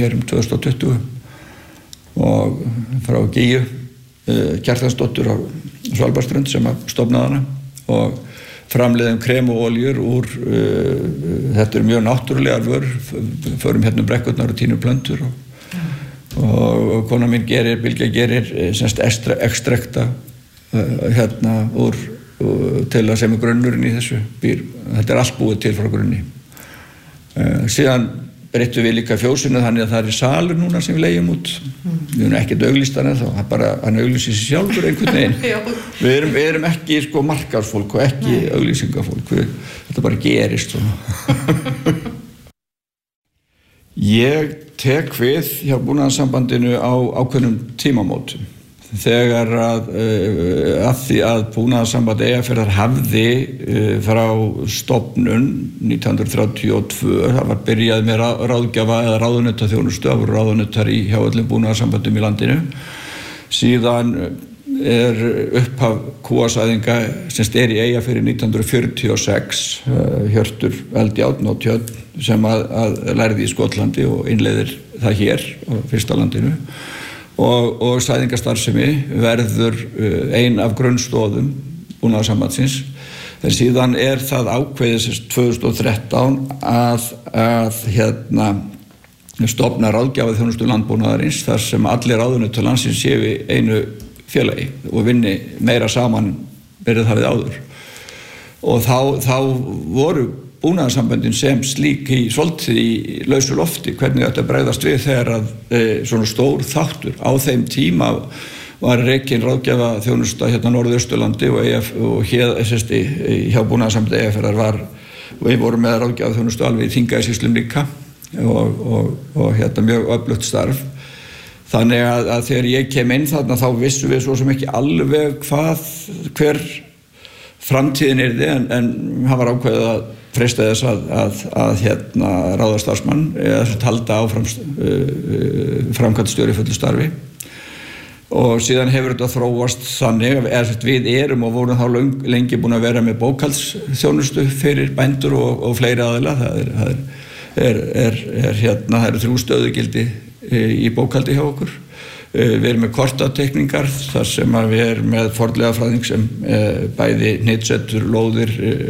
hér 2020 og frá Gíu Kjartansdóttur á Svalbarðsströnd sem stofnaði hana og framleiðum krem og oljur úr þetta mjög náttúrulegar vörur, förum hérna brekkurnar og tínum plöntur og kona mín Bylgja gerir semst ekstrekta hérna úr til að sem grunnurinn í þessu býr. Þetta allt búið til frá grunni. Síðan breyttum við líka fjósinu þannig að það salur núna sem við leigjum út. Við erum ekkert auglýstan ennþá, það bara hann auglýsir sig sjálfur einhvern veginn. Við erum ekki markaðsfólk og ekki auglýsingafólk. Þetta bara gerist svona. Ég tek við hjá Búnaðarsambandinu á ákveðnum tímamótum. Þegar að því að Búnaðarsamband Eyjafjarðar hafði frá stofnun 1932, það var byrjað með ráðgjafa eða ráðunautarþjónustu, það voru ráðunautar hjá öllum búnaðarsambandum í landinu. Síðan upphaf kúasæðinga sem í Eyjafirði 1946, Hjörtur Eldjárn og Tjörn sem að lærði í Skotlandi og innleiðir það hér á fyrsta landinu. Og sæðingastarfsemi verður ein af grunnstoðum Búnaðarsambandsins. En síðan það ákveðið 2013 að stofna ráðgjafaþjónustu landbúnaðarins þar sem allir ráðunautar landsins séu í einu félagi og vinni meira saman verið það við áður. Og þá voru Búnaðarsamböndin sem slík svolítið í lausu lofti, hvernig þetta bregðast við þegar að svona stór þáttur. Á þeim tíma var rekin ráðgjafaþjónusta hérna Norðausturlandi og hér hjá Búnaðarsambandi Eyjafjarðar við vorum með ráðgjafaþjónustu alveg í Þingeyjarsýslum líka og hérna mjög öflugt starf. Þannig að þegar ég kem inn þarna þá vissum við svo sem ekki alveg hver framtíðin yrði en hann var ákveðið að freista þess að ráða starfsmann eða halda áfram framkvæmdastjóri í fullu starfi. Og síðan hefur þetta þróast þannig við erum og vorum þá lengi búin að vera með bókhaldsþjónustu fyrir bændur og fleiri aðila. Það eru 3 stöðugildi í bókhaldi hjá okkur. Við erum með kortateikningar þar sem við erum með fornleifafræðing sem bæði hnitsetur, lóðir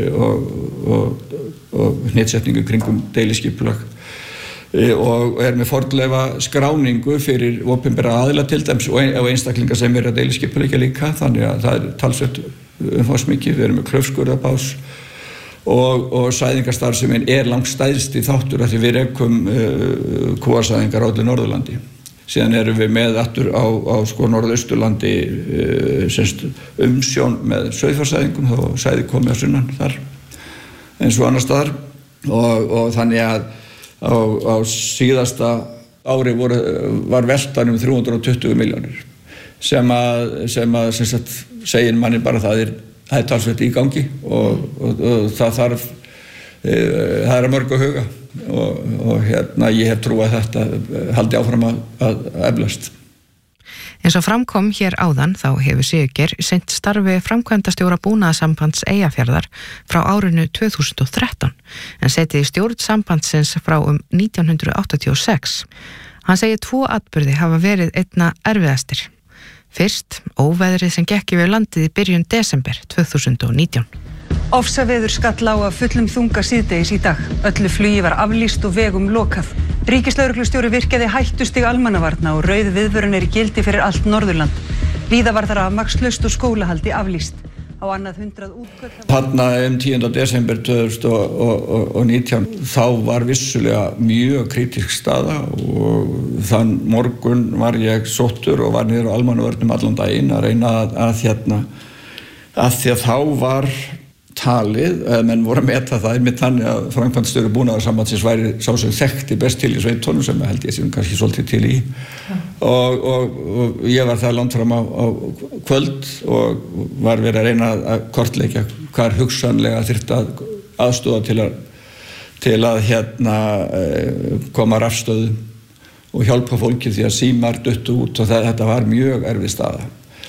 og hnitsetningu kringum deiliskipulag og erum með fornleifaskráningu fyrir opinbera aðila til dæmis og einstaklingar sem eru að deiliskipuleggja líka, þannig að það talsvert umfangsmikið. Við erum með klaufskurðarbás og sæðingastarfsemin langstæðsti þáttur af því við rekum kúasæðingar á öllu Norðurlandi. Síðan erum við með aftur á Norðausturlandi umsjón með sauðfjársæðingum, þá sæði komið á sunnan þar eins og annar staðar og þannig að á síðasta ári var veltan 320 milljónir sem segir manni bara það er talsvert í gangi og það er að mörgu að huga og ég hef trú að þetta haldi áfram að eflast. Eins og framkom hér áðan þá hefur Sigurgeir sinnt starfi framkvæmdastjóra Búnaðarsambands Eyjafjarðar frá árinu 2013 en setið í stjórn sambandsins frá 1986. Hann segir 2 atburði hafa verið einna erfiðastir. Fyrst, óveðrið sem gekk yfir landið í byrjun desember 2019. Ofsaveður skall á af fullum þunga síðdegis í dag. Öllu flugi var aflýst og vegum lokað. Ríkislögreglustjóri virkjaði hættustig almannavarna og rauð viðvörun í gildi fyrir allt Norðurland. Víða var þar rafmagnslaust og skólahaldi aflýst. Á annað 100 útköll. Þarna 10. desember 2019 þá var vissulega mjög kritísk staða og þann morgun var ég sóttur og var niður á almannavörnum allan daginn að reyna að því að þá var talið, eða menn voru að meta það einmitt þannig að framkvæmdastjóri Búnaðarsambandsins væri sá sem þekkti best til í sveitunum sem held ég sem kannski svolítið til í og ég var það langt fram á kvöld og var verið að reyna að kortleggja hvar hugsanlega þyrfti að aðstoða til að koma rafstöðu og hjálpa fólki því að símar duttu út og þetta var mjög erfið staða.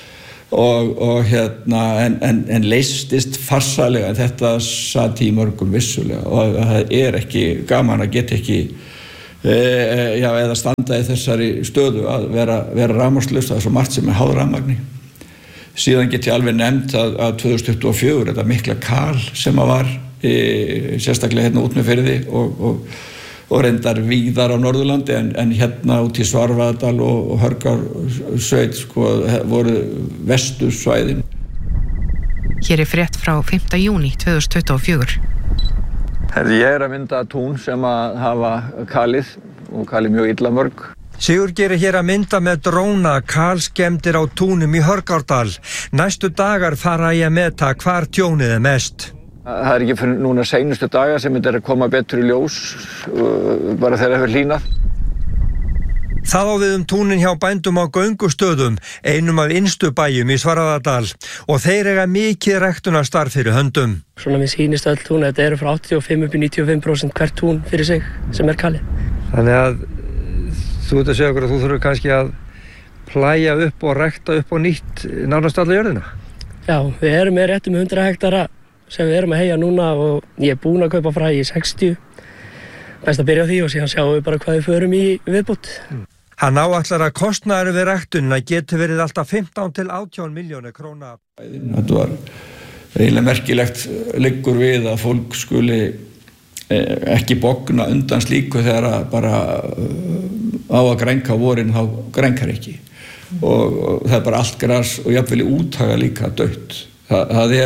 En leystist farsælega en þetta sat í mörgum vissulega og það ekki gaman að geta ekki eða standa í þessari stöðu að vera rafmagnslaust. Það svo margt sem háð rafmagni. Síðan get ég alveg nefnt að 2024 þetta mikla kal sem var sérstaklega hérna út með Firði og reyndar víðar á Norðurlandi en hérna út í Svarfaðardal og Hörgársveit voru vestursvæðin. Hér frétt frá 5. júní 2024. Ég að mynda tún sem að hafa kalið og kalið mjög illa mörg. Sigurgeir hér að mynda með dróna kalskemmdir á túnum í Hörgárdal. Næstu dagar fara ég að meta hvar tjónið mest. Það ekki fyrir núna seinustu daga sem þetta að koma betur í ljós bara þegar hefur hlýnað. Það á við túnin hjá bændum á göngustöðum, einum af innstu bæjum í Svarfaðardal og þeir eiga mikið ræktunarstarf fyrir höndum. Svona við sýnist öll tún, þetta eru frá 85 upp í 95% hvert tún fyrir sig sem kalið. Þannig að þú ert að segja okkur að þú þurfur kannski að plæja upp og rækta upp á nýtt nánast alla jörðina? Já, við erum með rétt 100 hektara sem við erum að heyja núna og ég búin að kaupa fræ í 60. Best að byrja á því og síðan sjáum við bara hvað við förum í viðbót. Hann áætlar að kostnaður við ræktunina getur verið alltaf 15 til 18 milljónir króna. Þetta var eiginlega merkilegt liggur við að fólk skuli ekki bogna undan slíku þegar bara á að grænka vorin þá grænkar ekki. Og það bara allt gras og jafnvel í úthaga líka dautt. Það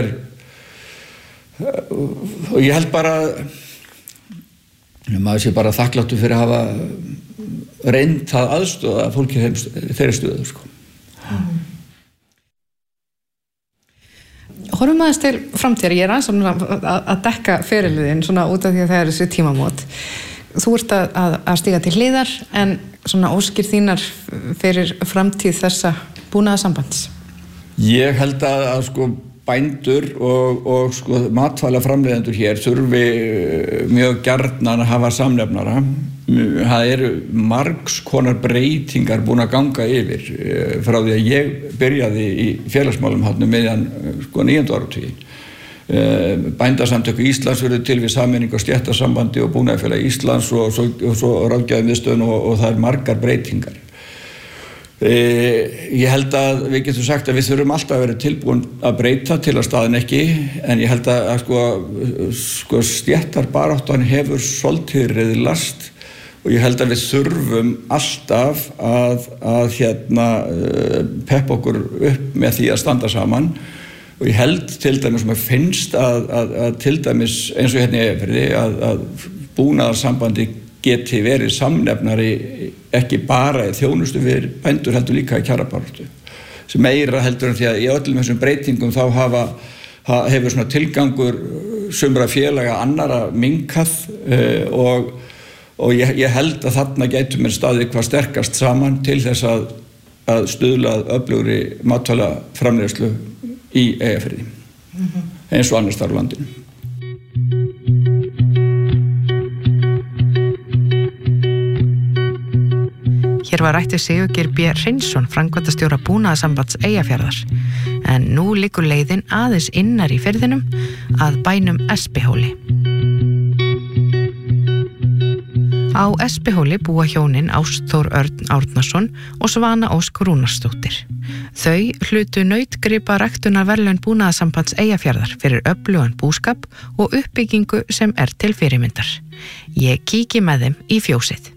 og ég held bara maður sé bara þakkláttur fyrir að hafa reynt að aðstoða fólki þeirri stöðu Horfum aðeins til framtíðar. Ég aðeins að dekka ferilin svona út af því að það eru þessi tímamót. Þú ert að stíga til hliðar en svona óskir þínar fyrir framtíð þessa búnaðarsambands. Ég held að bændur og matvælaframleiðendur hér þurfi mjög gjarnan að hafa samnefnara. Það eru margs konar breytingar búin að ganga yfir frá því að ég byrjaði í félagsmálum miðjan 9. áratuginn. Bændasamtök Íslands verður til við sameiningu á stéttasambandi og búnaðarfélag Íslands og svo ráðgjafarmiðstöðin og það er margar breytingar. Ég held að við getum sagt að við þurfum alltaf að vera tilbúin að breyta til að staðin ekki en ég held að stéttarbaráttan hefur svolítið riðlast og ég held að við þurfum alltaf að peppa okkur upp með því að standa saman og ég held til dæmis sem að finnst að til dæmis eins og hérna í Eyjafirði að búnaðarsambandi geti verið samnefnari ekki bara í þjónustu við bændur heldur líka í kjarabaráttu sem meira heldur en því að í öllum þessum breytingum þá hefur svona tilgangur sumra félaga annara minnkað og ég held að þarna gætum við staðið hvað sterkast saman til þess að stuðla að öflugri matvælaframleiðslu í Eyjafirði eins og annars staðar á landinu. Hér var rætt við Sigurgeir B. Hreinsson, framkvæmdastjóra búnaðarsambands Eyjafjarðar. En nú liggur leiðin aðeins innar í firðinum að bænum Espihóli. Á Espihóli búa hjónin Ástþór Örn Árnason og Svana Ósk Rúnarsdóttir. Þau hlutu nautgripa ræktunarverðlaun búnaðarsambands Eyjafjarðar fyrir öflugan búskap og uppbyggingu sem er til fyrirmyndar. Ég kíki með þeim í fjósið.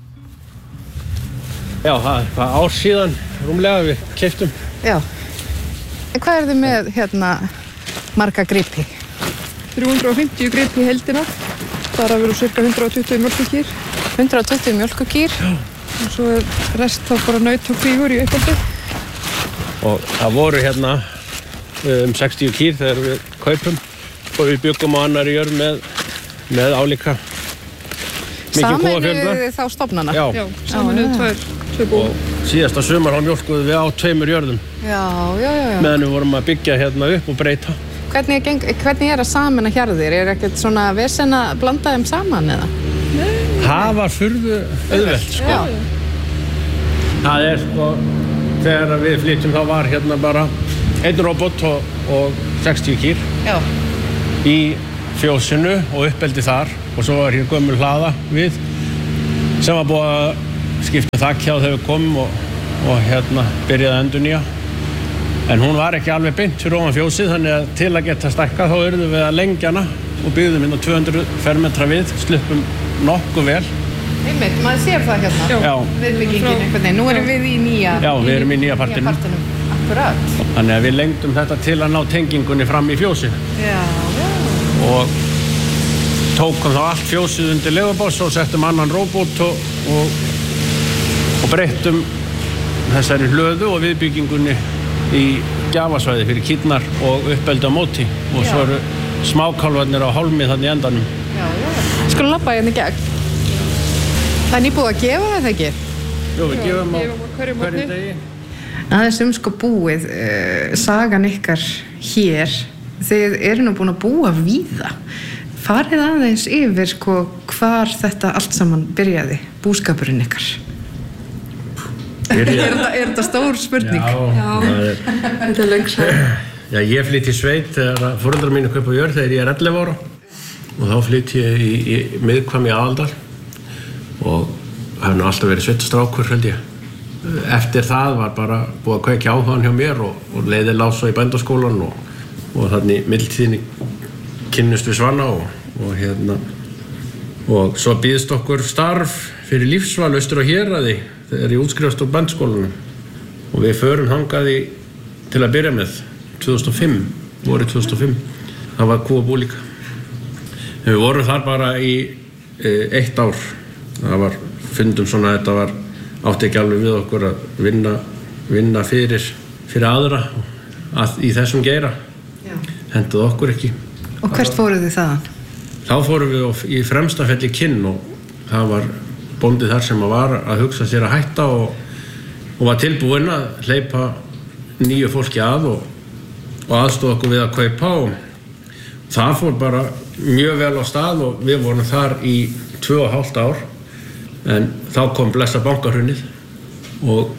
Já, það er hvað ár síðan rúmlega við keyptum. Já. En hvað þið með marga gripi? 350 gripi í heildina. Þar að vera cirka 120 mjólkurkýr. 120 mjólkurkýr? Já. Og svo er rest þá bara naut og kvígur í upphaldi. Og það voru 60 kýr þegar við kaupum og við byggum á annari jörð með álíka. Sameinuðu þá stofnana? Já. Sameinuðu tvö bú. Og síðasta sumar þá mjólkuðu við á 2 jörðum. Já. Meðan við vorum að byggja upp og breyta. Hvernig er að sameina hjarðir? Er ekkert svona vesen að blanda þeim saman eða? Nei. Það var furðu auðvelt, Já. Það er þegar við flytjum þá var bara 1 robot og 60 kýr. Já. Í fjósinu og uppeldi þar og svo var hér gömul hlaða við sem var búið að skipta þakki á þegar við komum og byrjaði að endurnýja. En hún var ekki alveg beint fyrir ofan fjósið, þannig að til að geta stækkað þá urðum við að lengja hana og byggðum hérna 200 fermetra við, sluppum nokkuð vel. Einmitt, maður sér það hérna. Já. Viðbyggingin einhvern veginn. Nú erum við í nýja. Já, við erum í nýja partinum. Akkurat. Þannig að við lengdum þetta til að ná tengingunni fram í fjósið. Já. Og tókum þá allt fjósið undir leguboss og settum annan róbót og breyttum þessari hlöðu og viðbyggingunni í gjafasvæði fyrir kýrnar og uppeldi á móti. Og svo eru smákálfarnir á hólmi þannig í endanum. Já. Skulum labba hérna í gegn. Það er nýbúið að gefa það ekki? Jú, við gefum á hverjum degi. Aðeins búið, sagan ykkar hér, þið eru nú búin að búa víða. Farið aðeins yfir hvar þetta allt saman byrjaði, búskapurinn ykkar. Er þetta stór spurning? Já. Þetta er löng saga. Já, ég flytt í sveit þegar foreldrar mínu kaupa jörð þegar ég 11 ára og þá flytt ég í miðkvam í Aðaldal og hef nú alltaf verið sveitastrákur held ég. Eftir það var bara búið að kveikja áhugann hjá mér og leiðir lá svo í bændaskólan og þannig millitíðinni kynnust við Svanna og svo býðst okkur starf fyrir lífsval austur á Héraði þegar ég útskrifast úr bændaskólanum og við förum þangað til að byrja með 2005, vorið 2005. Það var kúabú líka. Við vorum þar bara í 1 ár. Það var, fundum svona að þetta átti ekki alveg við okkur að vinna fyrir aðra í þessum geira. Hentuð okkur ekki. Og hvert fóruð þið þaðan? Þá fórum við í Fremstafelli Kinn og það var bóndi þar sem var að hugsa sér að hætta og var tilbúinn að hleypa nýju fólki að og aðstoða okkur við að kaupa og það fór bara mjög vel á stað og við vorum þar í 2,5 ár en þá kom blessa bankahrunið og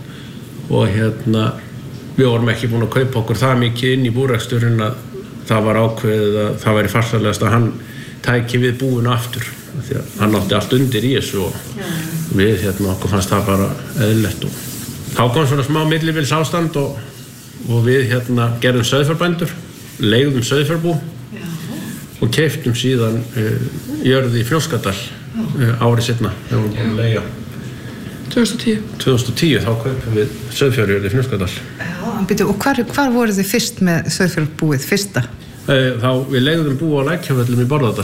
við vorum ekki búin að kaupa okkur það mikið inn í búreksturinn að það var ákveðið að það væri farsælegast að hann tæki við búinu aftur því að hann átti allt undir í þessu og við okkur fannst það bara eðlilegt og þá kom svona smá millivils ástand og við gerðum sauðfjárbændur, leigðum sauðfjárbú og keyptum síðan jörð í Fnjóskadal árið seinna þegar við vorum að leigja 2010 þá kaupum við sauðfjárjörð í Fnjóskadal. Og hvar voruð þið fyrst með sauðfjárbúið fyrsta? Þá við leigðum bú á Lækjavöllum í Bárðardal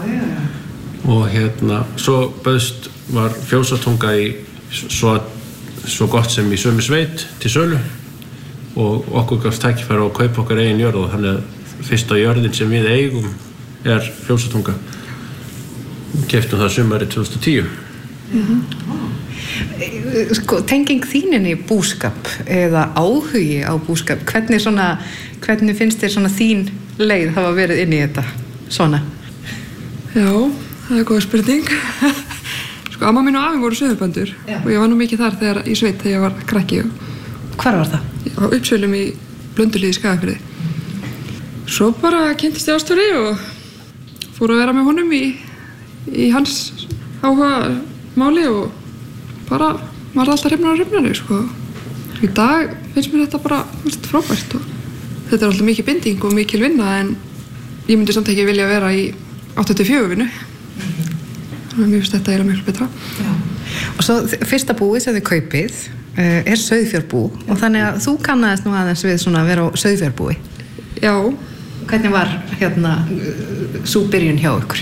og svo bauðst var Fjósatunga í svo gott sem í sömu sveit til sölu og okkur gafst tækifæri á að kaupa okkar eigin jörð og þannig að fyrsta jörðin sem við eigum Fjósatunga. Keyptum það sumarið 2010. Tenging þíninni búskap eða áhugi á búskap, hvernig finnst þér þín leið hafa verið inn í þetta svona? Já, það er góð spurning. Amma mín og afi voru sauðfjárbændur og ég var nú mikið þar í sveit þegar ég var krakki. Hvar var það? Á Uppsölum í Blöndulíði í Skagafirði. Svo bara kynntist ég Ástóri og fór að vera með honum í hans áhuga máli og bara var alltaf hrifnari sko. Í dag finnst mér þetta bara frábært og þetta er alltaf mikið binding og mikil vinna en ég myndi samt ekki vilja vera í 8-4 vinnu. Mér finnst þetta miklu betra. Og svo fyrsta búið sem þið kaupið sauðfjárbú og þannig að þú kannaðist nú aðeins við svona að vera á sauðfjárbúi. Já. Hvernig var sú byrjun hjá ykkur?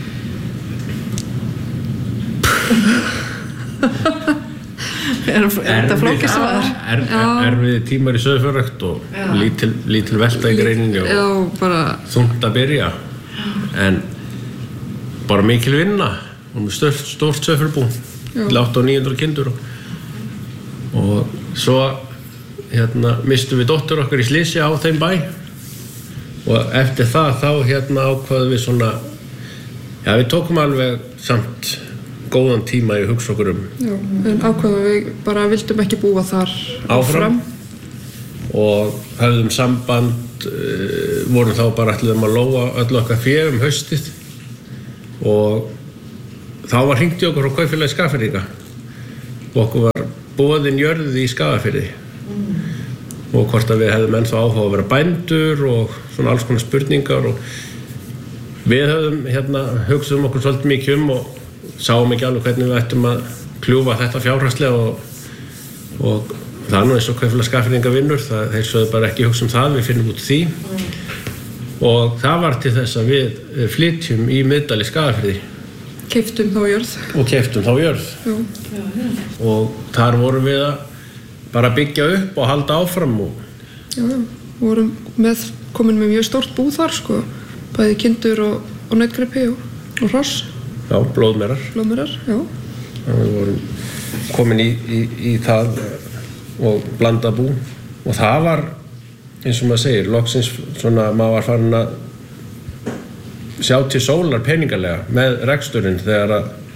Er þetta flókið svar? Erfiði tímar í sauðfjárrækt og lítil velta í greininni og þungt að byrja en bara mikil vinna og stórt sauðfjárbú til 800-900 kindur og svo mistum við dóttur okkar í slysi á þeim bæ og eftir það þá ákvaðum við svona við tókum alveg samt góðan tíma í hugsa okkur Já, en ákvaðum við bara vildum ekki búa þar áfram og höfðum samband vorum þá bara ætluðum að lóa öll okkar fé haustið og þá var hringt í okkur frá Kaupfélagi Skagfirðinga og okkur var boðin jörð í Skagafirði og hvort að við hefðum ennþá áhuga að vera bændur og svona alls konar spurningar og við höfðum hugsaðum okkur svolítið mikið og sáum ekki alveg hvernig við ættum að kljúfa þetta fjárhagslega og það er nú eins og Kaupfélag Skagfirðinga vinnur, þeir sögðu bara ekki hugsa það, við finnum út því og það var til þess að við flytjum í Miðdal í Skagafirði. Keyptum þá jörð. Og keyptum þá jörð. Já. Og þar vorum við að bara byggja upp og halda áfram og... Já, vorum komin með mjög stórt bú þar, sko. Bæði kindur og nautgripi og hross. Já, blóðmerar. Blóðmerar, já. Og við vorum komin í það og blanda bú og það var, eins og maður segir, loksins svona maður var farin að sjá til sólar peningalega með reksturinn þegar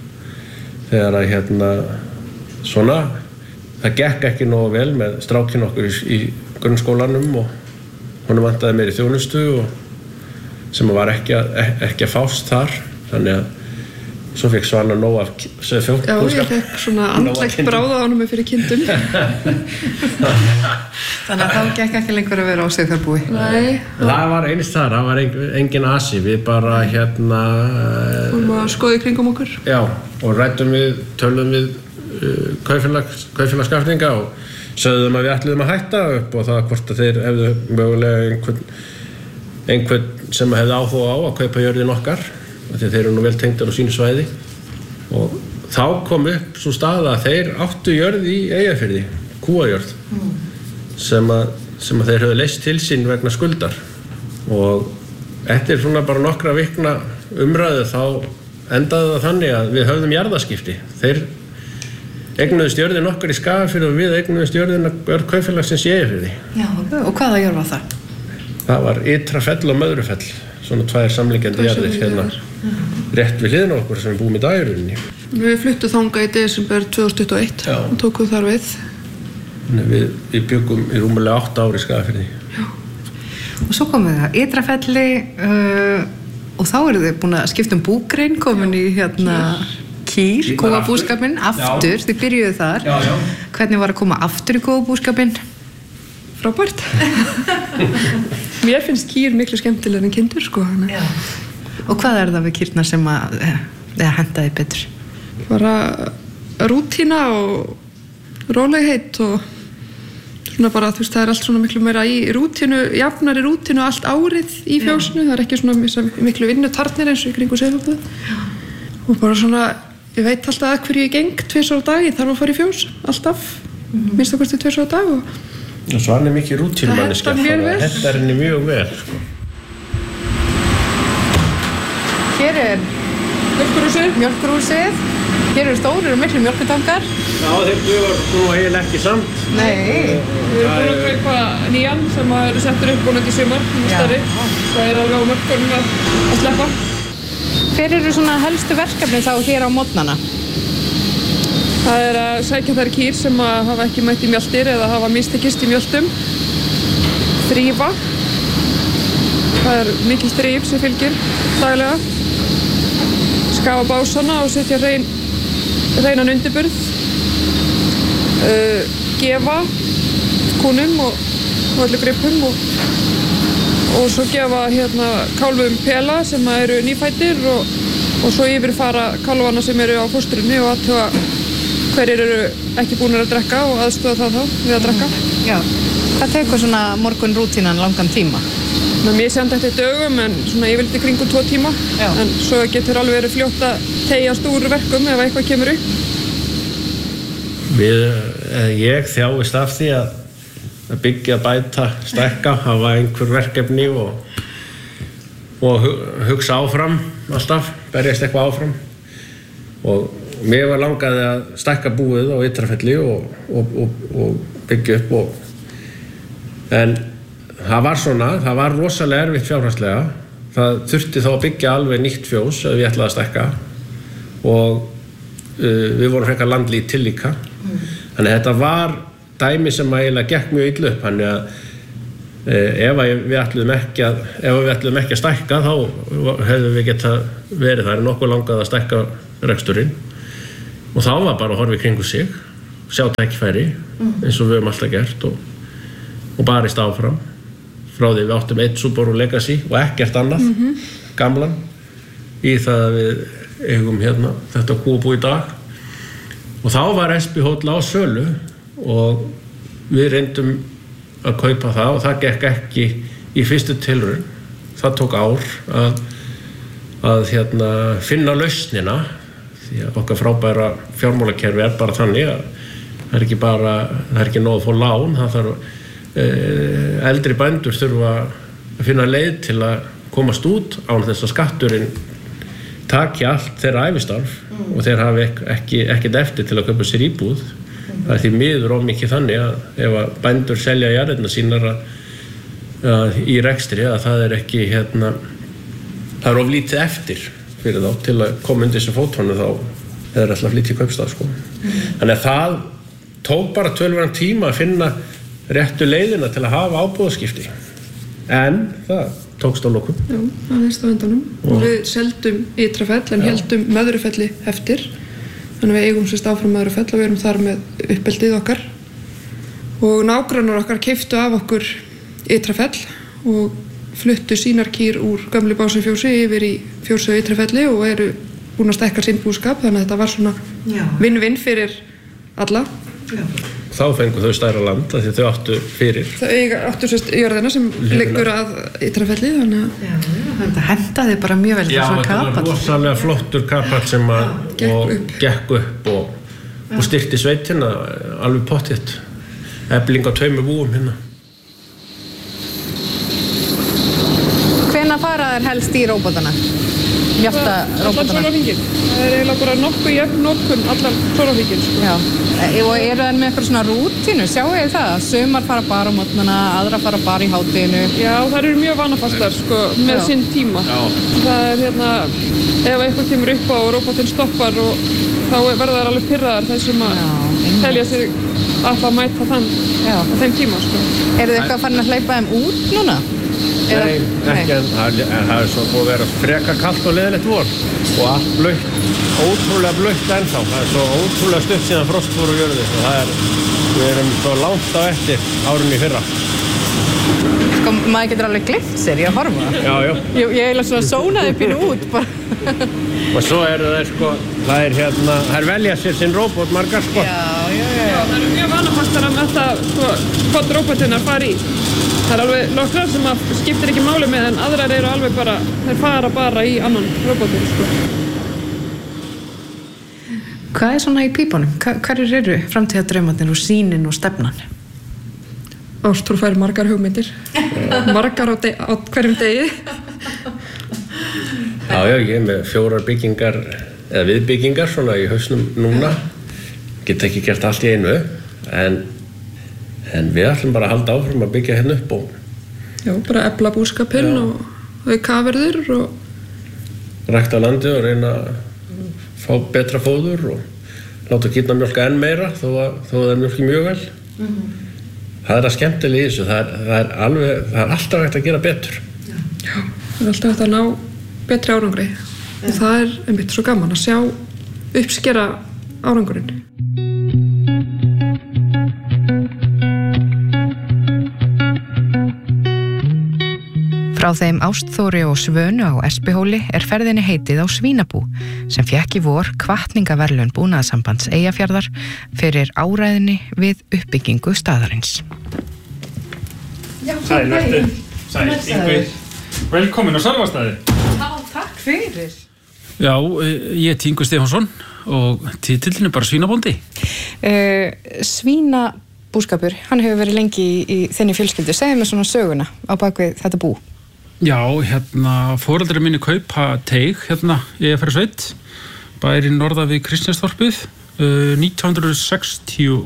svona það gekk ekki nógu vel með strákinn okkur í grunnskólanum og honum vantaði meiri þjónustu og sem var ekki að fást þar þannig að svo fekk Svana nóg af sauðfjárhúskap. Já, ég fekk svona andlegt bráða á honum fyrir kindum. Þannig að þá gekk ekki lengur að vera á sauðfjárbúi. Nei. Það var eins þar, það var engin asi, við bara Fórum að skoða í kringum okkur. Já, og töluðum við Kaupfélag Skagfirðinga og sögðum að við ætluðum að hætta upp og það hvort að þeir hefðu mögulega einhvern sem hefði áhuga á að kaupa jörðin okkar. Þegar þeir eru nú vel tengdir á sínu svæði og þá kom upp svo staða að þeir áttu jörð í Eyjafirði, kúajörð sem að þeir höfðu leyst til sín vegna skuldar og eftir svona bara nokkra vikna umræðu þá endaði það þannig að við höfðum jarðaskipti. Þeir eignuðust jörðin okkar í Skagafirði og við eignuðust jörðin Kaupfélagsins í Eyjafirði. Já, og hvaða jörð var það? Það var Ytrafell og Möðrufell, svona tvær samliggjandi jarðir rétt við hliðina okkur sem við búum í dag í rauninni. Við fluttum þangað í desember 2021 og tókum þar við. Við byggum í rúmlega 8 ár í Skagafirði. Já. Og svo komum við að Ytrafelli og þá eru þið búin að skipta búgrein, komin í kýr, kúabúskapinn, aftur, þið byrjuðu þar. Já. Hvernig var að koma aftur í kúabúskapinn? Frábært. Mér finnst kýr miklu skemmtilegri en kindur, sko. Já. Og hvað er það við kýrnar sem að hentaði betur? Bara rútína og rólegheit og svona bara, þú veist, það er allt svona miklu meira í rútínu, jafnari rútínu allt árið í fjósinu, það er ekki svona miklu vinnutarnir eins og í kringu Sauðárkrók. Og bara svona, ég veit alltaf að hverju ég geng 2 á dag, ég þarf að fara í fjós, alltaf, minnst að hverstu 2 á dag og svo hann er mikið rútínumanniska, það hentar henni mjög vel, sko. Hér er mjólkurhúsið. Hér eru stórir og miklu mjólkurtankar. Já, þeir dugar nú eiginlega ekki samt. Nei. Við erum búin að kaupa nýjan sem eru settur upp búin í sumar, stærri. Það er alveg á mörkunum að sleppa. Hver eru svona helstu verkefni þá hér á morgnana? Það er að sækja þær kýr sem hafa ekki mætt í mjöltir eða hafa mistekist í mjöltum. Þrífa. Það er mikil þrif sem fylgir daglega. Skafa básana og setja hreinan undirburð. Gefa kúnum og öllu gripum og svo gefa kálfum pela sem eru nýfæddir og svo yfirfara kálfana sem eru á fóstrunni og athuga hverjir eru ekki búnir að drekka og aðstoða það þá við að drekka. Já. Það tekur svona morgun rútínan langan tíma? Mér senda eftir dögum en svona yfirleitt í kringum 2 tíma. Já. En svo getur alveg verið fljótt að teygjast úr verkum ef eitthvað kemur upp. Ég þjáist af því að byggja, bæta, stækka, hafa einhver verkefni og hugsa áfram alltaf, berjast eitthvað áfram og mér var langaði að stækka búið á Ytrafelli og byggja upp en það var rosalega erfitt fjárhagslega. Það þurfti þá að byggja alveg nýtt fjós ef ég ætlaði að stækka og við vorum frekar landlítil líka. Þannig að þetta var dæmi sem eiginlega gekk mjög illa upp. Þannig að ef við ætluðum ekki að stækka þá hefðum við getað verið þar nokkuð langað að stækka reksturinn og þá var bara að horfa í kringu sig sjá tækifæri eins og við höfum alltaf gert og barist áfram frá því við áttum eitt Subaru Legacy og ekkert annað gamlan í það að við eigum hérna þetta kúabú í dag og þá var SP-hóll á sölu og við reyndum að kaupa það og það gekk ekki í fyrstu tilraun. Það tók ár að finna lausnina því að okkar frábæra fjármálakerfi bara þannig að það er ekki nóg að fá lán, það þarf eldri bændur þurfa að finna leið til að komast út án þess að skatturinn taki allt þeirra ævistarf og þeir hafi ekkert eftir til að kaupa sér íbúð. Það er því miður of mikið þannig að ef að bændur selja jarðirnar sínar í rekstri að það er ekki það er of lítið eftir fyrir þá til að koma undir þessu fótonu þá er alltaf lítið kaupstað sko. Þannig að það tók bara töluverðan tíma að finna réttu leiðina til að hafa ábúðaskipti en það tókst á lokum. Já, það veist á endanum og við seldum Ytrafell en heldum Möðrufelli eftir. Þannig að við eigum sérst áfram Möðrufell og við erum þar með uppeldið okkar og nágrannar okkar keyptu af okkur Ytrafell og fluttu sínar kýr úr gömlu Básafjósi yfir í Fjósið Ytrafelli og eru búin að stækka sinn búskap þannig að þetta var svona vinn-vinn fyrir alla. Já. Þá fengu þau stærra land af því þau áttu fyrir. Þau áttu sérst jörðina sem liggur að Ytrafelli þannig að þetta hentaði bara mjög vel svona kapall. Já, þetta var rosalega flottur kapall sem gekk upp og styrkti sveitina alveg pottitt. Efling á 2 búum hérna. Hvenær fara þær helst í róbotana? Mjafta róbotana? Allan sólarhringinn. Það er eiginlega bara nokkuð jöfn notkun allan sólarhringinn sko. Já. Og eru þær með eitthvað svona rútínu? Sjáu þið það? Sumar fara bara á morgnana, aðra fara bara í hádeginu. Já, þær eru mjög vanafastar sko, með sinn tíma. Já. Það er ef eitthvað kemur upp á og róbotinn stoppar og þá verða þær alveg pirraðar þess sem að telja sig alltaf að mæta á þeim tíma sko. Eru þið eitthvað farin að hleypa þeim út núna? Nei, ekki en það er svo búið að vera frekar kalt og leiðilegt vor og allt blautt, ótrúlega blautt ennþá. Það er svo ótrúlega stutt síðan frost fór á jörðu og við erum svo langt á eftir árinu í fyrra. Sko, maður getur alveg gleymt sér í að horfa. Já. Ég eiginlega svona sónaði pínu út bara. Og svo eru þær sko, þær velja sér sinn róbot margar sko. Já, það eru mjög vanafastar að metta sko, hvort róbotinnar fari í. Það er alveg nokkrar sem skiptir ekki máli með en aðrar eru alveg bara, þeir fara bara í annan róbotinn sko. Hvað er svona í pípunum? Hverjir eru framtíðardraumarnir og sýnin og stefnan? Ástrú fær margar hugmyndir, margar á hverjum degi. Já, ég er með 4 byggingar, eða viðbyggingar svona í hausnum núna. Get ekki gert allt í einu, en við ætlum bara að halda áfram að byggja hérna upp og... Já, bara efla búskapinn og auka afurðir og... Rækta landið og reyna að fá betra fóður og láta kýrna mjólka enn meira þó að það mjólki mjög vel. Það er að skemmtilega í þessu, það er alltaf hægt að gera betur. Já, það er alltaf hægt að ná betri árangri og það er einmitt svo gaman að sjá uppskera árangurinn. Frá þeim Ástþóri og Svönu á Espihóli er ferðinni heitið á Svínabú sem fékk í vor hvatningaverðlaun Búnaðarsambands Eyjafjarðar fyrir áræðinni við uppbyggingu staðarins. Sæl, Ingvi. Velkomin á Sölvastaði. Já, takk fyrir. Já, ég er Ingi Stefánsson og titillin er bara svínabóndi. Svínabúskapur, hann hefur verið lengi í þinni fjölskyldu. Segðu mér svona söguna á bakvið þetta bú. Já, foreldrar minni kaupa teig í Eyjafjarðarsveit, bær í norða við Kristjánsþorpið, 1963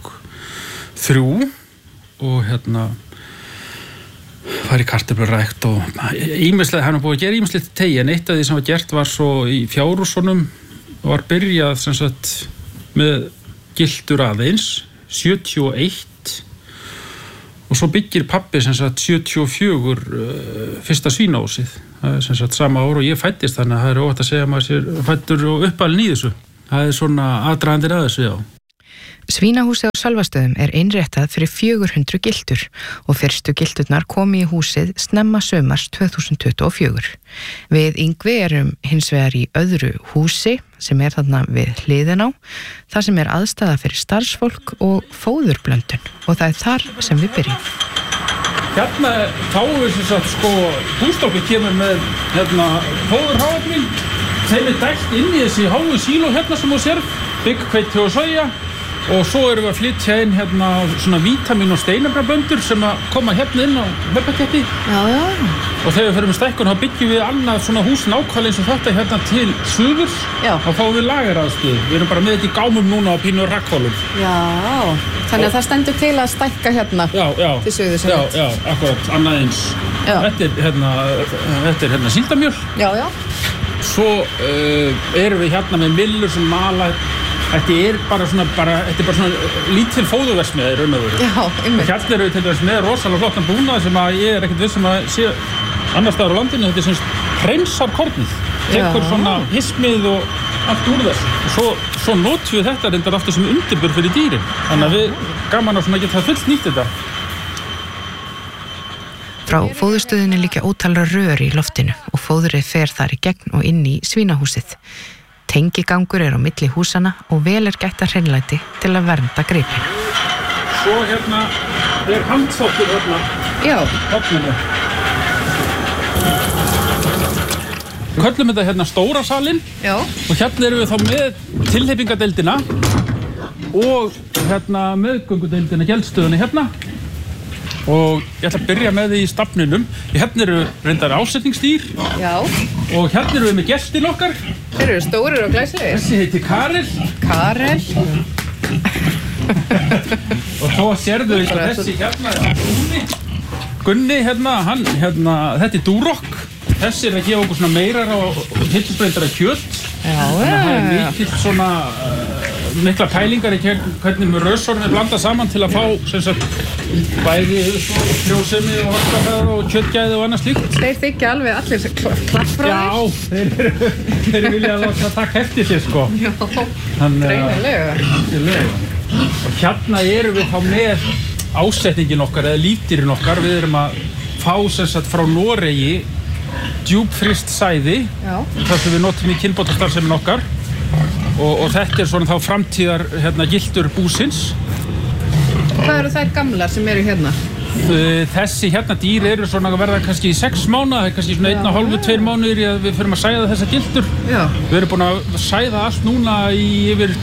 og var í kartöflurækt og ýmislegt, hann var búið að gera ýmislegt teig, en eitt af því sem var gert var svo í Fjárhúsunum var byrjað sem sagt með gildur aðeins 71 og svo byggir pabbi sem sagt 74 fyrsta svínahúsið. Það sem sagt sama ár og ég fæddist, þannig að það óvægt að segja að maður sér fæddur og uppalinn í þessu. Það svona aðdragandir að þessu, já. Svínahúsið á Sölvastöðum innréttað fyrir 400 giltur og fyrstu gilturnar komu í húsið snemma sumars 2024. Við Yngvi erum hins vegar í öðru húsi sem þarna við hliðin á, þar sem aðstaða fyrir starfsfólk og fóðurblöndun og það þar sem við byrjum. Hérna fáum við sem sagt bústokkur kemur með fóðurháfning, þeim dælt inn í þessi háu síló hérna sem þú sérð, byggkveiti og soja. Og svo erum við að flytja inn svona vítamín- og steinefnaböndur sem að koma hérna inn á hlaupaketti. Já. Og þegar við fyrir með stækkun þá byggjum við annað svona hús nákvæmlega eins og þetta hérna til suðurs. Já. Þá fáum við lageraðstöðu. Við erum bara með þetta í gámum núna á pínu rakkhólum. Já, þannig að það stendur til að stækka hérna til suðurs. Já, akkurat, annað eins. Já. Þetta er síldamjöl. Já. Svo erum við hérna með millur sem mala. Þetta bara svona lítil fóðurverksmiðja í raun og veru. Já, einmitt. Hérna erum við til dæmis með rosalega flottan búnað sem að ég ekkert viss að sé annars staðar á landinu. Þetta sem hreinsar kornið. Tekur svona hismið og allt úr þess. Svo notum við þetta reyndar aftur sem undirbur fyrir dýrin. Þannig að við gaman að geta fullt nýtt þetta. Frá fóðurstöðinni liggja ótal rör í loftinu og fóðrið fer þar í gegn og inn í svínahúsið. Tengigangur á milli húsana og vel gætt að hreinlæti til að vernda gripina. Svo hérna handþvottur hérna. Já. Við köllum þetta hérna stóra salinn. Já. Og hérna erum við þá með tilhleypingadeildina og hérna meðgöngudeildina, gjaldstöðuna hérna. Og ég ætla að byrja með því í stafninum. Hérna eru reyndar ásetningsdýr. Já. Og hérna eru við með gestin okkar. Þeir eru stórir og glæsilegir. Þessi heitir Karel. Karel. Og svo sérðu við þessi hérna Gunni hérna, þetta er Durok. Þessi að gefa okkur svona meirar og hilsbreyndara kjöt. Já. Þannig að það mikill svona mikla pælingar í hvernig með rauðsorni blanda saman til að fá sem sagt bæði frjósemi og orkafæðar og kjötgæði og annað slíkt. Þeir þykja alveg allir klappfráðir. Já, þeir vilja að taka eftir sér sko. Já, greinilega. Og hérna erum við þá með ásetningin okkar eða lífdýrin okkar. Við erum að fá sem sagt frá Noregi djúpfryst sæði. Já. Það sem við notum í kynbótastarfsemin okkar. Og þetta svona þá framtíðar giltur búsins. Hvað eru þær gamlar sem eru hérna? Þessi hérna dýr eru svona að verða kannski í 6 mánuða, það er kannski svona 1,5–2 mánuðir í að við förum að sæða þessa giltur. Já. Við erum búin að sæða allt núna í yfir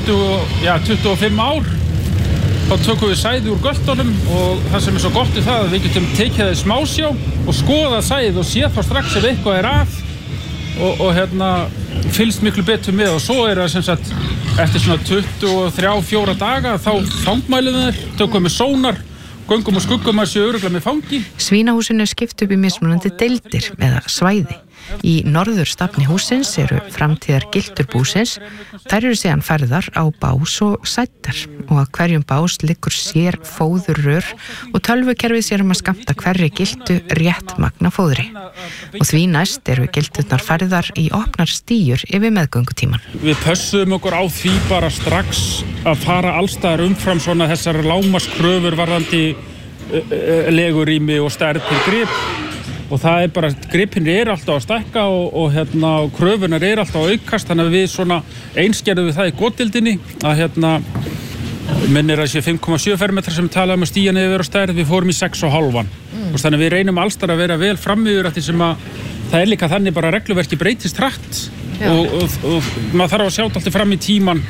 25 ár. Þá tökum við sæði úr göldunum og það sem er svo gott í það að við getum tekið það í smásjá og skoða sæðið og sé þá strax ef eitthvað er að og fylgst miklu betur með og svo er það sem sagt eftir svona 23–24 daga þá fangmælum við þeir, tökum við sónar, göngum og skuggum að séu örugglega með fangi. Svínahúsinu skipt upp í mismunandi deildir eða svæði. Í norðurstafni húsins eru framtíðar giltur búsins. Þær eru síðan færðar á bás og sættar og að hverjum bás liggur sér fóðurrör og tölvukerfið sér að skammta hverri giltu rétt magna fóðri. Og því næst eru gilturnar færðar í opnar stíur yfir meðgöngutíman. Við pössum okkur á því bara strax að fara allstaðar umfram svona þessar lágmarkskröfur varðandi legurými og stærð til grip. Og það er bara, gripin alltaf að stækka og kröfunar alltaf að aukast, þannig að við svona einskerðum við það í góðdeildinni að minnir að sé 5,7 fermetrar sem talaðum að stíja niður á stærð, við fórum í 6,5. Þannig að við reynum allstar að vera vel frammiður eftir sem að það er líka þannig bara að regluverki breytist hratt og maður þarf að sjá alltaf fram í tíman,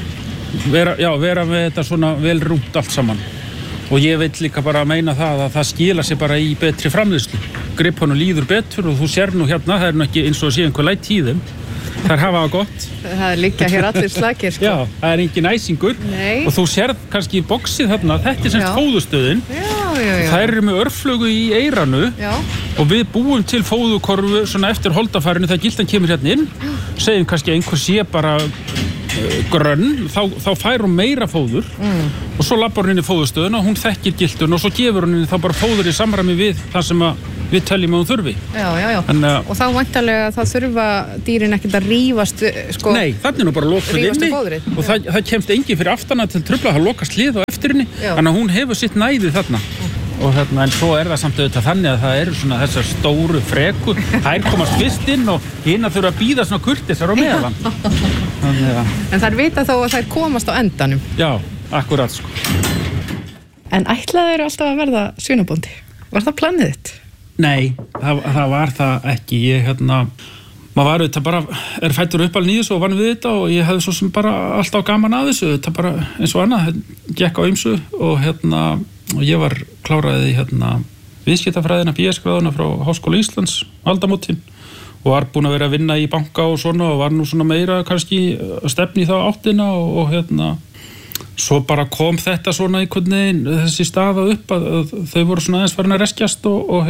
vera með þetta svona vel rúmt allt saman. Og ég vil líka bara meina það að það skila sér bara í betri framleiðslu. Gripunum líður betur og þú sér nú hérna, það er nú ekki eins og að sé einhver læt í þeim. Þær hafa það gott. Það liggja hér allir slakir sko. Já, það er engin æsingur. Nei. Og þú sérð kannski í boxið þarna, þetta er semst fóðustöðin. Já. Þær eru með örflögu í eyranu. Já. Og við búum til fóðukorfu svona eftir holdafærinu þegar giltan kemur hérna inn. Segjum kannski einhver sé bara grönn, þá fær hún meira fóður og svo lappar hún inn í fóðurstöðuna og hún þekkir gildun og svo gefur hún inn þá bara fóður í samræmi við það sem við teljum að hún þurfi. Já. Og þá væntanlega það þurfa dýrin ekkert að rífast, sko. Nei, þannig nú bara lokað inni og það kemst engin fyrir aftana til trufla, það lokast hlið á eftir henni, þannig að hún hefur sitt næði þarna. Og en svo það samt auðvitað þannig að það eru svona þessar stóru frekur, þær komast fyrst inn og hina þurfa að bíða svona kurteisar á meðan. En þær vita þó að þær komast á endanum. Já, akkurat sko. En ætlaðu þeir alltaf að verða svínabóndi? Var það planið þitt? Nei, það var það ekki. Maður var auðvitað bara, fæddur upp alveg nýðis og vann við þetta og ég hefði svo sem bara alltaf gaman að þessu, þetta bara eins og annað, gekk á ýmsu og ég var kláraði viðskiptafræðina, BS-gráðuna frá Háskóla Íslands, aldamótin og var búin að vera að vinna í banka og svona og var nú svona meira kannski stefni í þá áttina og svo bara kom þetta svona einhvern veginn þessi staða upp að þau voru svona aðeins farin að reskjast og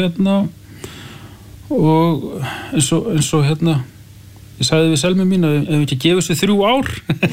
eins og ég sagði við Selmu mín að ef við ekki gefum þessu 3 ár.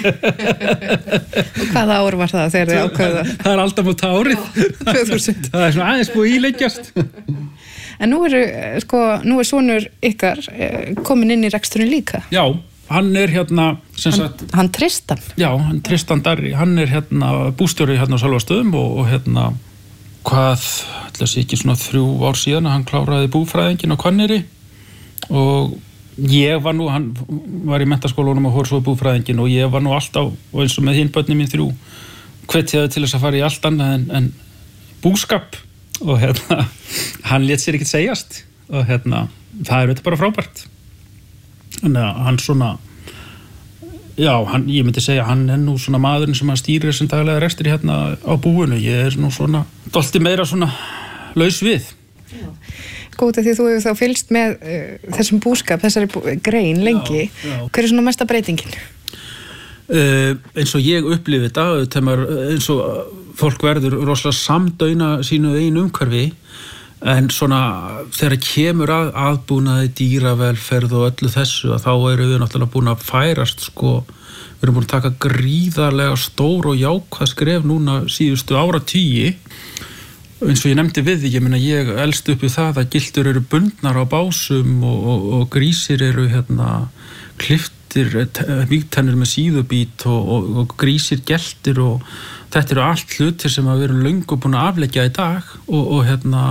Og hvaða ár var það þegar þið ákváðu það? Það aldamóta árið. 2000. Það svona aðeins búið íleggjast. En nú er sonur ykkar komin inn í reksturinn líka. Já, hann er sem sagt... Hann Tristan? Já, hann Tristan Darri. Hann er bústjóri á Sölvastöðum og hvað, ætla að sé ekki svona 3 ár síðan að hann kláraði búfræðingin á Hvanneyri og ég var nú, hann var í menntaskólanum og svo búfræðingin og ég var nú alltaf, og eins og með hinn börnin mín 3, hvetjaði til þess að fara í allt annað en búskap og hann lét sér ekkert segjast og það er þetta bara frábært. Þannig að hann svona, já, ég myndi segja hann er nú svona maðurinn sem að stýrir þessum daglega rekstri á búinu, ég er nú svona dolti meira svona laus við. Góð því þú hefur þá fylgst með þessum búskap, þessari grein lengi. Já. Hver er svona mesta breytingin? Eins og ég upplifi þetta, eins og fólk verður rosalega samdauna sínu eigin umhverfi, en svona þegar kemur aðbúnaði, dýravelferð og öllu þessu, að þá erum við náttúrulega búin að færast sko, við erum búin að taka gríðarlega stór og jákvæð skref núna síðustu áratugi. Eins og ég nefndi við því, ég elst upp í það að giltur eru bundnar á básum og grísir eru klipptir, vígtennir með síðubít og grísir geltir og þetta eru allt hlutir sem við erum löngu búin að afleggja í dag og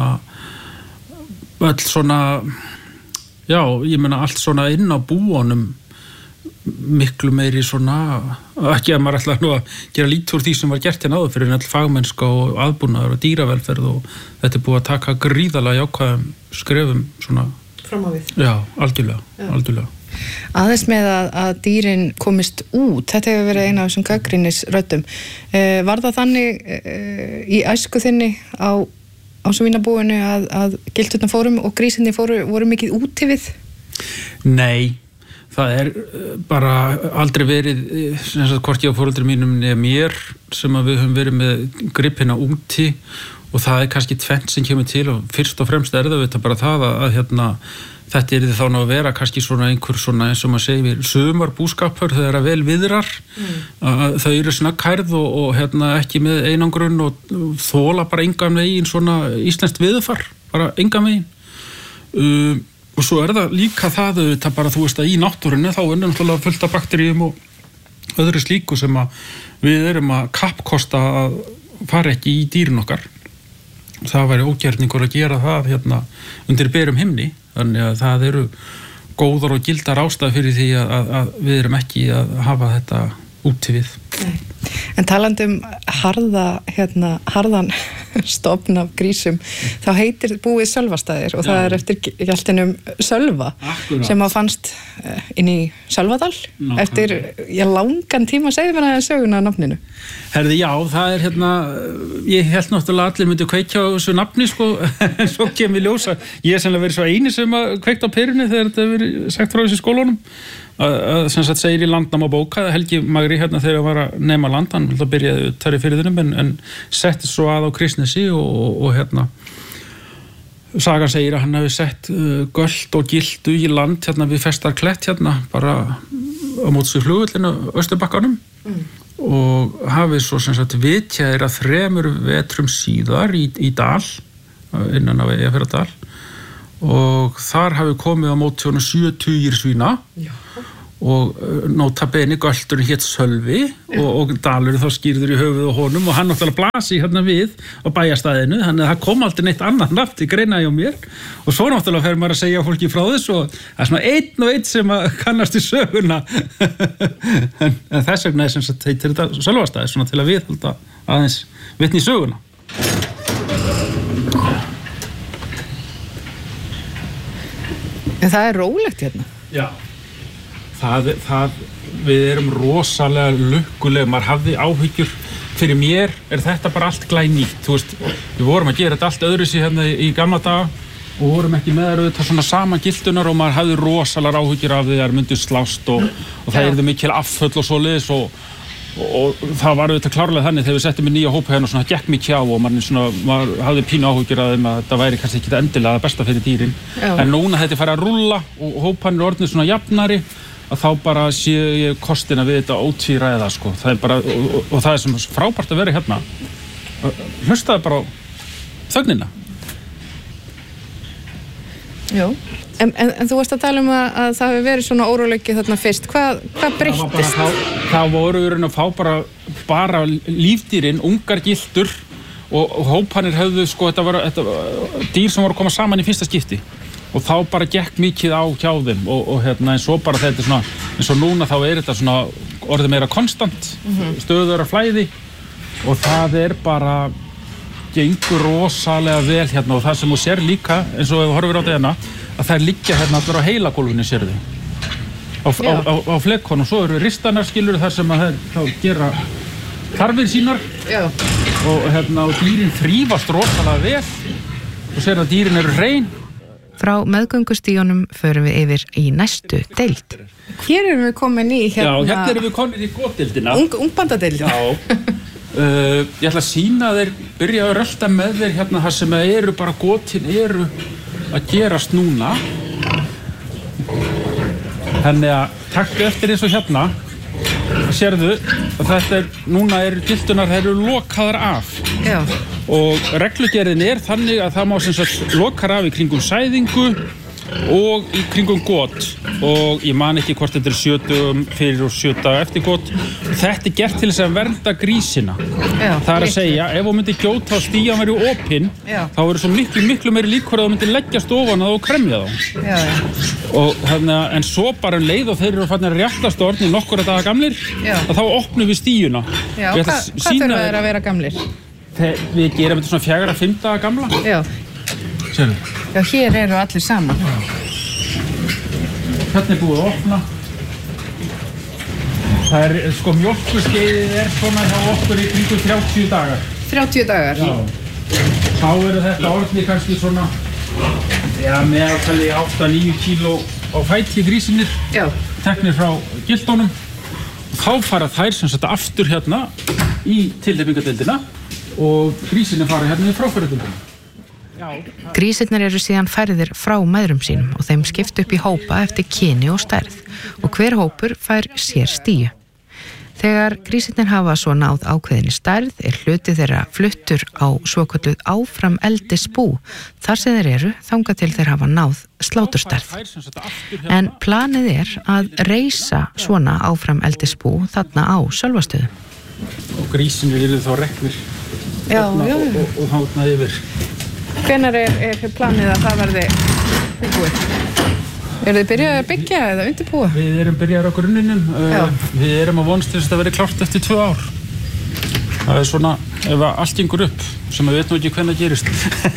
öll svona, já, allt svona inn á búunum miklu meiri svona, ekki að maður ætla nú að gera lítið úr því sem var gert áður fyrir en all fagmennska og aðbúnaður og dýravelferð og þetta er búið að taka gríðarlega jákvæðum skrefum svona fram á við. Já, algjörlega. Aðeins með að dýrin komist út, þetta hefur verið eina af þessum gagnrýnisröddum. Var það þannig í æsku þinni á svínabúinu að gildurnar fórum og grísinni voru mikið úti við? Nei. Það er bara aldrei verið, hvort ég á foreldrum mínum eða mér, sem að við höfum verið með gripina úti og það er kannski tvennt sem kemur til og fyrst og fremst er það bara það að þetta er þá að vera kannski svona einhver svona eins og maður segir sumarbúskapur, þau eru vel viðrar, þau eru snakkhærð og ekki með einangrun og þola bara engan veginn svona íslenskt viðfar, bara engan veginn. Og svo er það líka það bara þú veist að í náttúrunni þá er náttúrulega fullt af bakteríum og öðru slíku sem að við erum að kappkosta að fara ekki í dýrin okkar. Það væri ógerningur að gera það undir berum himni, þannig að það eru góðar og gildar ástæður fyrir því að við erum ekki að hafa þetta úti við. Nei. En talandi harðan stofn af grísum, þá heitir búið Sölvastaðir og það er eftir gjaltinum Sölva. Akkurat. Sem að fannst inn í Sölvadal eftir langan tíma, segðu mér að söguna nafninu. Herði, já, það er ég held náttúrulega allir myndi kveikja á þessu nafni sko, en svo kemur ljósa. Ég er sennilega verið svo eini sem að kveikta á perunni þegar þetta hefur verið sagt frá þessu skólunum. Sem sagt segir í Landnámabók Helgi Magri þegar hann var að nema land, hann byrjaði þar í firðinum en setti svo að á Kristnesi og sagan segir að hann hefði sett gölt og gildu í land við Festarklett bara á móts við flugvöllinu Austurbakkanum og hafið svo sem sagt vitjaðir að 3 vetrum síðar í dal, innan af Eyjafjarðardal og þar hafið komið á móti honum 70 svína og nota bene gölturinn hét Sölvi og dalurinn þá skýrður í höfuð og honum og hann náttúrulega blasi hérna við á bæjarstæðinu, þannig að það kom aldrei neitt annan nafn til greina hjá mér og svo náttúrulega fer maður að segja fólki frá þessu og það svona einn og einn sem að kannast í söguna en þess vegna sem sagt heitir þetta Sölvastæði svona til að viðhalda aðeins vitni í söguna. En það rólegt hérna. Já. Við erum rosalega lukkuleg, maður hafði áhyggjur, fyrir mér þetta bara allt glænýtt, þú veist, við vorum að gera þetta allt öðruvísi hérna í gamla daga og vorum ekki með þetta svona sama gildunar og maður hafði rosalega áhyggjur af því að það myndi slást og það yrði mikil afföll og svoleiðis og það var auðvitað klárlega þannig þegar við settum í nýja hópa hérna og svona gekk mikið á og maður hafði pínu áhyggjur af þeim að þetta væri kannski ekki endilega það besta fyrir dýrin en núna þetta farið að rúlla og hópanir orðnir svona jafnari að þá bara sé ég kostina við þetta ótvíræða sko. Það bara, og það sem frábært að vera hérna hlustaði bara á þögnina. Jú, en þú varst að tala að það hefur verið svona óróleiki þarna fyrst, hvað breyttist? Það voru að fá bara lífdýrin, ungar giltur og hópanir höfðu sko, þetta var dýr sem voru að koma saman í fyrsta skipti og þá bara gekk mikið á hjá þeim og hérna eins og bara þetta svona eins og núna þá þetta svona orðið meira konstant stöðuðra flæði og það bara gengur rosalega vel hérna og það sem þú sér líka eins og ef þú horfir á þetta að það liggja hérna allir á heilagólfinu sérðu á flekkon og svo eru ristanar skilur þar sem að þá gera þarfir sínar og hérna og dýrin þrífast rosalega vel og sér að dýrin eru hrein. Frá meðgöngustíunum förum við yfir í næstu deild. Hér erum við komin í hérna... Já, hérna erum við komin í góðdeildina. Ungbandadeildina. Já. Ég ætla að sýna þeir, byrja að rölda með þeir hérna þar sem eru bara gótin eru að gerast núna. Þannig að taktu eftir eins og hérna. Sérðu að þetta núna gildunar, þeir eru lokaðar af. Já. Og reglugerðin þannig að það má sem sagt lokar af í kringum sæðingu og í kringum got og ég man ekki hvort þetta 7 dögum fyrir og 7 daga eftir got. Þetta gert til þess að vernda grísina. Já, það að segja, ef þú myndir gjóta og stían verið opinn, þá verður svo miklu meiri líkur að þú myndir leggjast ofan að þú kremja þá. Já. Og en svo bara leið og þeir eru farnir að réttast orðni nokkura daga gamlir, að þá opnum við stíuna. Já, hvað þurfa þeir að vera gamlir? Við gerum þetta svona 4-5 daga gamla. Já. Sérðu. Já, hér eru allir saman. Hérna búið að opna. Það sko mjólkurskeiðið svona hjá okkur í kringum 30 dagar. 30 dagar? Já. Þá eru þetta orðni kannski svona, meðaltali 8-9 kíló á fæti grísinir. Já. Teknir frá gildónum. Þá fara þær sem sagt aftur hérna í tilnefningadeildina og grísinir fara hérna í fráfærudeildina. Grísirnar eru síðan færðir frá mæðrum sínum og þeim skipt upp í hópa eftir kyni og stærð og hver hópur fær sér stíu. Þegar grísirnar hafa svo náð ákveðinni stærð hluti þeirra fluttur á svokölluð áframeldisbú þar sem þeir eru þangað til þeir hafa náð sláturstærð. En planið að reisa svona áframeldisbú þarna á Sölvastöðum. Og grísinir eru þá reknir og hátna yfir. Hvenær planið að það verði búið? Eru þið byrjað að byggja eða undirbúa? Við erum byrjað á grunninum. Við erum að vonast til þess að það verði klárt eftir 2 ár. Það svona, ef allt gengur upp, sem við veitum ekki hvenær gerist.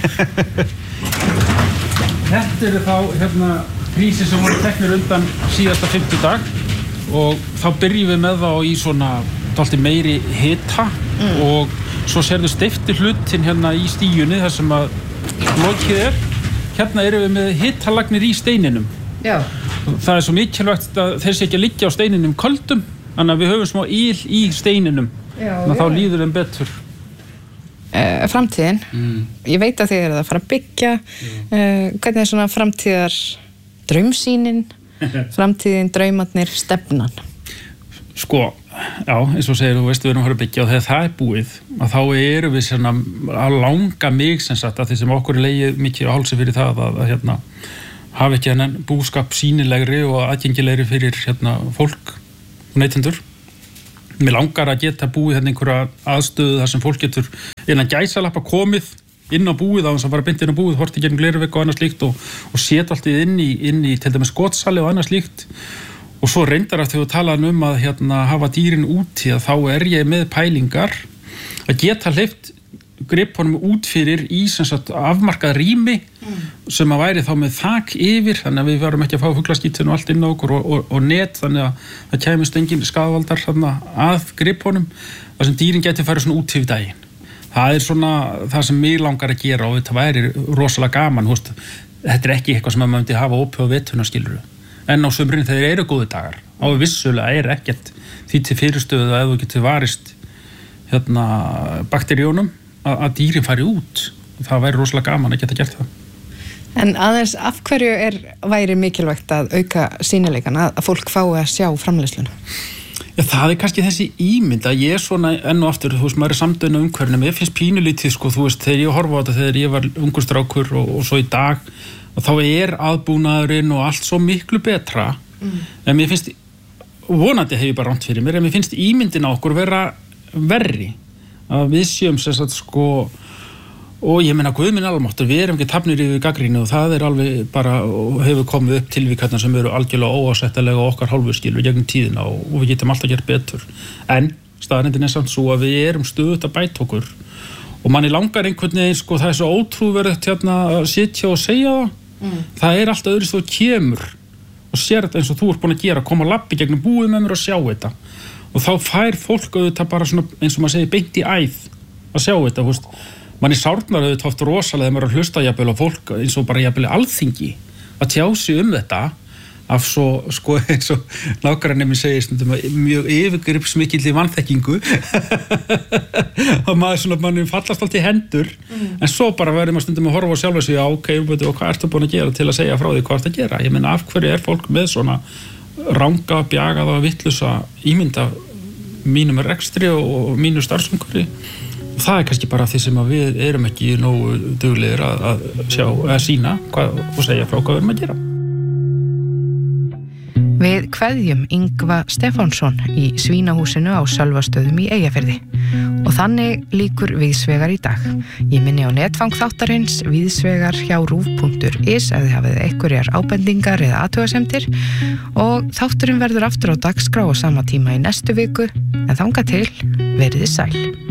Þetta eru þá grísir sem voru teknir undan síðasta 50 dag og þá byrjum við með þá í svona dálítið meiri hita og svo sérðu steypti hlutin hérna í stíunni þar sem að lokið hérna erum við með hitalagnir í steininum. Já. Það svo mikilvægt að þeir sé ekki að liggja á steininum köldum þannig að við höfum smá íl í steininum þannig að þá líður þeim betur. Framtíðin, ég veit að þið eruð að fara að byggja hvernig svona framtíðar draumsýnin framtíðin, draumarnir, stefnan? Sko, já, eins og segir, þú veist, við erum að fara að byggja og þegar það búið, að þá erum við svona að langa mig sem sagt að því sem okkur legið mikið á hálsi fyrir það að hafa ekki hennan búskap sýnilegri og aðgengilegri fyrir fólk og neytendur. Mér langar að geta búið einhverja aðstöðu þar sem fólk getur innan gæsalappa komið inn á búið á þess að fara beint inn á búið, horti gegnum glervegg og annað slíkt og setja allt inn í til dæmis skotssali og annað slíkt. Og svo reyndar að þegar þú talaði að hafa dýrin úti að þá ég með pælingar að geta hleypt gripunum út fyrir í sem sagt afmarkað rými sem að væri þá með þak yfir þannig að við varum ekki að fá fuglaskítun og allt inn á okkur og net þannig að það kæmist engin skaðvaldar að gripunum þar sem dýrin geti farið svona út yfir daginn. Það svona það sem mig langar að gera og þetta væri rosalega gaman, húst. Þetta ekki eitthvað sem maður myndi hafa opið á vetuna skilur. En á sumrin þegar eru góði dagar, á vissulega ekkert því til fyrirstöðu að þú getur varist bakteríunum að dýrin fari út. Það væri rosalega gaman að geta gert það. En aðeins af hverju væri mikilvægt að auka sýnileikann, að fólk fái að sjá framleiðsluna? Já, það kannski þessi ímynd að ég svona enn og aftur, þú veist, maður samdöðin á umhverfinu, mér finnst pínulítið, sko, þú veist, þegar ég horfa á þetta þegar ég var ungur strákur og svo í dag, og þá aðbúnaðurinn og allt svo miklu betra, en mér finnst, vonandi hef ég bara rangt fyrir mér, en mér finnst ímyndin á okkur vera verri, að við séum sem sagt, sko, og ég meina Guð minn almáttur, við erum ekki tafnir yfir gagnrýni og það alveg bara, og hefur komið upp tilvík sem eru algjörlega óásættanlega á okkar hálfu skilur gegnum tíðina og við getum alltaf gert betur. En staðreyndin samt svo að við erum stöðugt að bæta okkur og manni langar einhvern veginn, sko, það svo ótrúverðugt að sitja og segja það. Það alltaf öðru svo kemur og sér þetta eins og þú ert búin að gera, koma að labbi gegnum búið með mér og sjá þetta. Og þá fær fólk auðvitað bara svona, eins og maður segir, beint í æð að sjá þetta, húst. Manni sárnar auðvitað oft rosalega þegar maður að hlusta jafnvel á fólk eins og bara jafnvel Alþingi að tjá sig þetta af svo, sko, eins og nágranni minn segir stundum mjög yfirgripsmikilli vanþekkingu og maður svona, manni fallast allt í hendur en svo bara verður maður stundum að horfa á sjálfa sig ok, og hvað ertu búin að gera til að segja frá því hvað ertu að gera, ég meina af hverju fólk með svona ranga, bjagaða og vittlusa ímynda mínum rekstri og mínu starfsumhverfi. Það kannski bara því sem að við erum ekki nógu duglegir að sjá, að sýna og segja frá hvað við erum að gera. Við kveðjum Yngva Stefánsson í Svínahúsinu á Sölvastöðum í Eyjafirði og þannig lýkur Víðsvegar í dag. Ég minni á netfang þáttarins Víðsvegar hjá rúv.is ef þið hafið einhverjar ábendingar eða athugasemdir og þátturinn verður aftur á dagskrá á sama tíma í næstu viku en þangað til verið sæl.